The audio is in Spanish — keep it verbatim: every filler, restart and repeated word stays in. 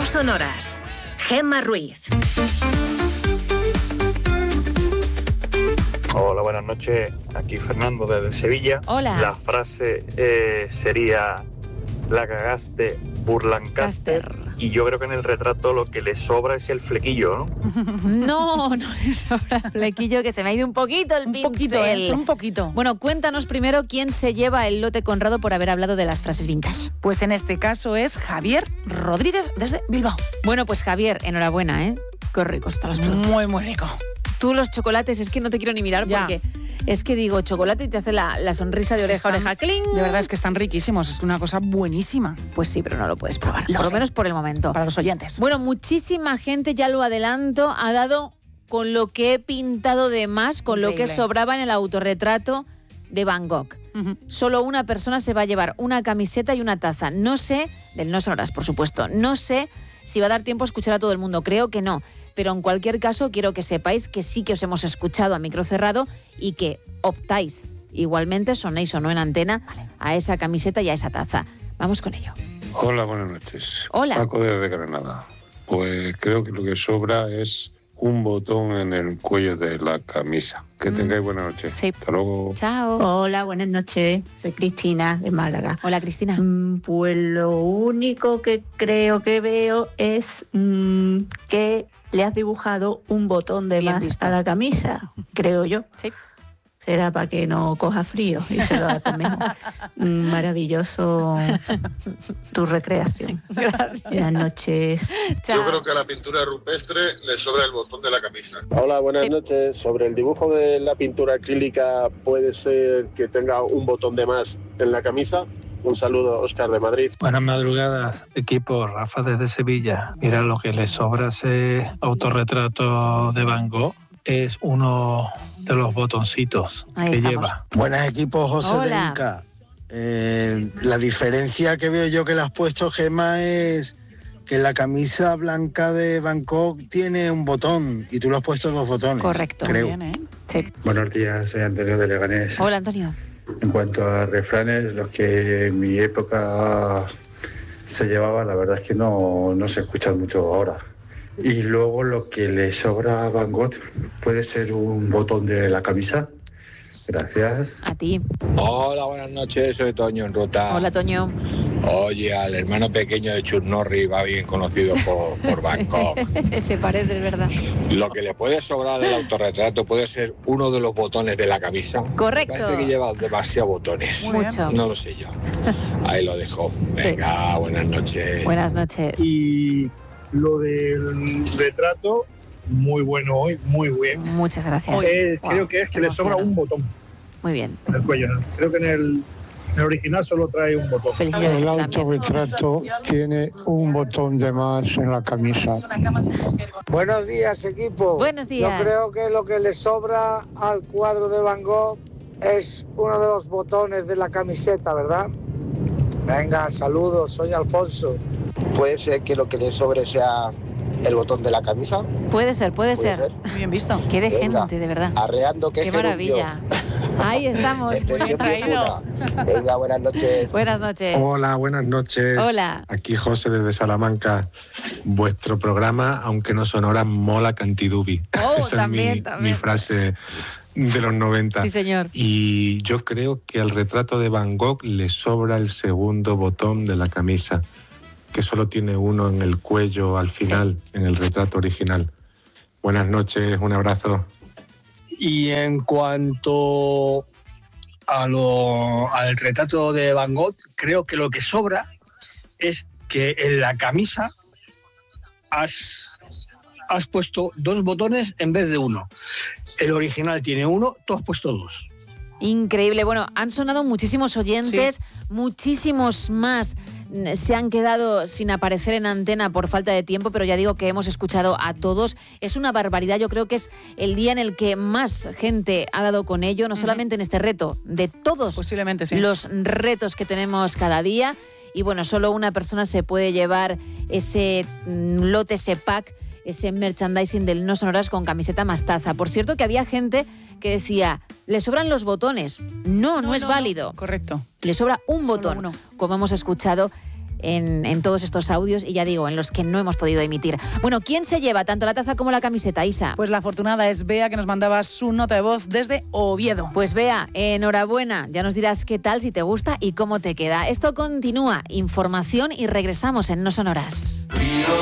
sonoras. Gemma Ruiz. Hola, buenas noches. Aquí Fernando desde Sevilla. Hola. La frase eh, sería: la cagaste, Burlancaster. Caster. Y yo creo que en el retrato lo que le sobra es el flequillo, ¿no? No, no le sobra el flequillo, que se me ha ido un poquito el pincel. Un poquito, ¿eh? Un poquito. Bueno, cuéntanos primero quién se lleva el lote Conrado por haber hablado de las frases vintage. Pues en este caso es Javier Rodríguez desde Bilbao. Bueno, pues Javier, enhorabuena, ¿eh? Qué ricos están los productos. Muy, muy rico. Tú los chocolates, es que no te quiero ni mirar Ya. porque es que digo chocolate y te hace la, la sonrisa de Es que oreja a están- oreja. ¡Cling! De verdad es que están riquísimos, es una cosa buenísima. Pues sí, pero no lo puedes probar, Lo por lo sé. menos por el momento. Para los oyentes. Bueno, muchísima gente, ya lo adelanto, ha dado con lo que he pintado de más, con lo que Increíble. sobraba en el autorretrato de Van Gogh. Ujú. Solo una persona se va a llevar una camiseta y una taza. No sé, del No Sonoras, por supuesto, no sé si va a dar tiempo a escuchar a todo el mundo, creo que no. Pero en cualquier caso, quiero que sepáis que sí que os hemos escuchado a micro cerrado y que optáis, igualmente sonéis o no en antena, a esa camiseta y a esa taza. Vamos con ello. Hola, buenas noches. Hola. Paco desde Granada. Pues creo que lo que sobra es un botón en el cuello de la camisa. Que Mm. tengáis buena noche. Sí. Hasta luego. Chao. Hola, buenas noches. Soy Cristina de Málaga. Hola, Cristina. Mm, Pues lo único que creo que veo es mm, que le has dibujado un botón de Bien más visto. a la camisa, creo yo. Sí. Será para que no coja frío y se lo haga mejor. Mm, Maravilloso tu recreación. Buenas noches. Chao. Yo creo que a la pintura rupestre le sobra el botón de la camisa. Hola, buenas Sí. noches. Sobre el dibujo de la pintura acrílica, ¿puede ser que tenga un botón de más en la camisa? Un saludo, Óscar de Madrid. Buenas madrugadas, equipo. Rafa desde Sevilla. Mira, lo que le sobra a ese autorretrato de Van Gogh es uno de los botoncitos Ahí que estamos. lleva. Buenas equipos, José Hola. de Inca. Eh, la diferencia que veo yo que le has puesto, Gemma, es que la camisa blanca de Van Gogh tiene un botón y tú le has puesto dos botones. Correcto. Creo. Bien, ¿eh? Sí. Buenos días, soy Antonio de Leganés. Hola, Antonio. En cuanto a refranes, los que en mi época se llevaban, la verdad es que no, no se escuchan mucho ahora. Y luego lo que le sobra a Van Gogh puede ser un botón de la camisa. Gracias. A ti. Hola, buenas noches, soy Toño en Ruta. Hola, Toño. Oye, al hermano pequeño de Chuck Norris va bien conocido por, por Bangkok. Se parece, es verdad. Lo que le puede sobrar del autorretrato puede ser uno de los botones de la camisa. Correcto. Parece que lleva demasiados botones. Muy bien. Mucho. No lo sé yo. Ahí lo dejo. Venga, buenas noches. Buenas noches. Y lo del retrato, muy bueno hoy, muy bien. Muchas gracias. Eh, Wow, creo que es que qué le sobra emoción. un botón Muy bien. en el cuello. ¿no? Creo que en el, en el original solo trae un botón. Felicidades. El también. autorretrato tiene un botón de más en la camisa. Buenos días, equipo. Buenos días. Yo creo que lo que le sobra al cuadro de Van Gogh es uno de los botones de la camiseta, ¿verdad? Venga, saludos, soy Alfonso. ¿Puede ser que lo que le sobre sea el botón de la camisa? Puede ser, puede, Puede ser. ser. Muy bien visto. Qué de Venga. gente, de verdad. Arreando que Qué maravilla. Ahí estamos. Expresión bien traído. pura. Venga, buenas noches. Buenas noches. Hola, buenas noches. Hola. Aquí José desde Salamanca. Vuestro programa, aunque no sonora, mola cantidubi. Oh, Esa también, es mi, también. mi frase de los noventa. Sí, señor. Y yo creo que al retrato de Van Gogh le sobra el segundo botón de la camisa, que solo tiene uno en el cuello al final, en el retrato original. Buenas noches, un abrazo. Y en cuanto a lo, al retrato de Van Gogh, creo que lo que sobra es que en la camisa has, has puesto dos botones en vez de uno. El original tiene uno, tú has puesto dos. Increíble. Bueno, han sonado muchísimos oyentes, muchísimos más mm, se han quedado sin aparecer en antena por falta de tiempo, pero ya digo que hemos escuchado a todos. Es una barbaridad. Yo creo que es el día en el que más gente ha dado con ello, no Ujú. solamente en este reto, de todos Posiblemente sí. los retos que tenemos cada día. Y bueno, solo una persona se puede llevar ese mm, lote, ese pack, ese merchandising del No Sonoras con camiseta más taza. Por cierto que había gente que decía, le sobran los botones. No, no, es válido. Correcto. Le sobra un Solo botón, uno. como hemos escuchado. en, en todos estos audios y ya digo, en los que no hemos podido emitir. Bueno, ¿quién se lleva tanto la taza como la camiseta, Isa? Pues la afortunada es Bea, que nos mandaba su nota de voz desde Oviedo. Pues Bea, enhorabuena. Ya nos dirás qué tal, si te gusta y cómo te queda. Esto continúa. Información y regresamos en No Son Horas.